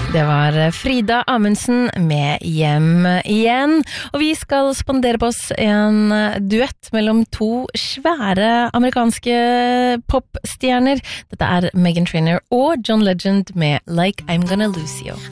Det var Frida Amundsen med Hjem igjen, og vi skal spandere på oss en duett mellom to svære amerikanske popstjerner. Dette er Meghan Trainor og John Legend med Like I'm Gonna Lose You.